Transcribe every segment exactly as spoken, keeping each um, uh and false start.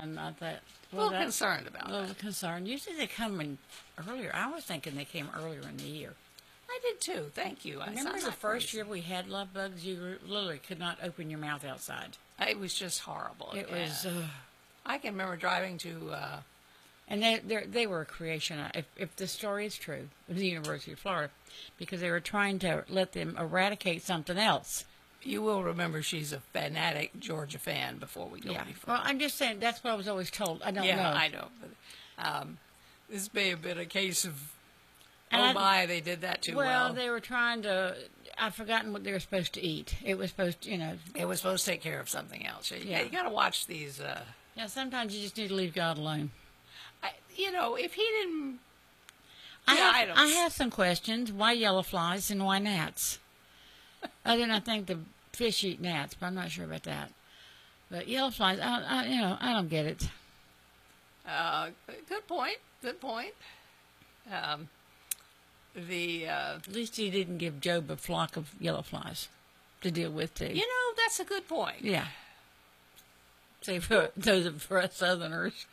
and I thought, A well, little that's concerned about a little that. concerned. Usually they come in earlier. I was thinking they came earlier in the year. I did too. Thank you. I- Remember I'm the not first crazy. year we had love bugs? You literally could not open your mouth outside. It was just horrible. It yeah. was, uh, I can remember driving to. Uh, and they they they were a creation. uh, If if the story is true, of the University of Florida, because they were trying to let them eradicate something else. you will remember she's a fanatic Georgia fan before we go Yeah. any further. Well, I'm just saying that's what I was always told. I don't yeah, know. I know. But, um, this may have been a case of. And oh I- my, they did that too well. Well, they were trying to. I've forgotten what they were supposed to eat. It was supposed to, you know. It was supposed to take care of something else. You, Yeah. you got to watch these. Uh, Yeah, sometimes you just need to leave God alone. I, you know, if he didn't. I Yeah, have, I don't- I have some questions. Why yellow flies and why gnats? Other than I think the fish eat gnats, but I'm not sure about that. But yellow flies, I, I you know, I don't get it. Uh, good point. Good point. Um, the uh, At least he didn't give Job a flock of yellow flies to deal with too. you know that's a good point. Yeah. Say for those of for us Southerners.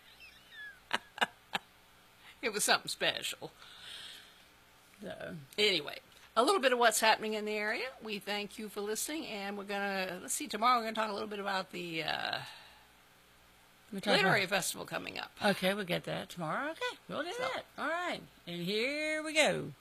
It was something special. So, Anyway, a little bit of what's happening in the area. We thank you for listening, and we're gonna let's see. Tomorrow we're gonna talk a little bit about the uh, we're talking literary festival coming up. about- Okay, we'll get that tomorrow. Okay, we'll do So. that. All right, and here we go.